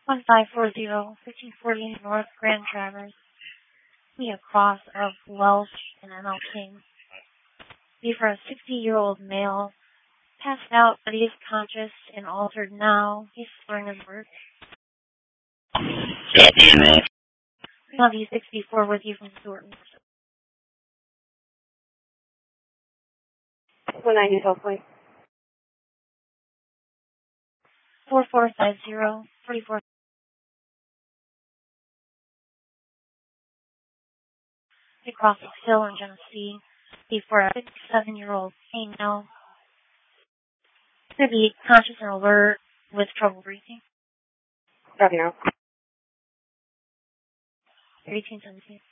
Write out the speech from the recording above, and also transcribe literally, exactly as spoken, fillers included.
one five four zero, fifteen forty North Grand Traverse. Be a cross of Welsh and M L King. Be for a sixty-year-old male. Passed out, but he is conscious and altered now. He's slurring his words. Copy, Ross. We have U sixty-four with you from Thornton. one ninety, hopefully. four four five zero, forty-four. Across the hill in Genesee. Be for a fifty-seven-year-old female. Could be conscious and alert with trouble breathing. Copy now. eighteen seventeen.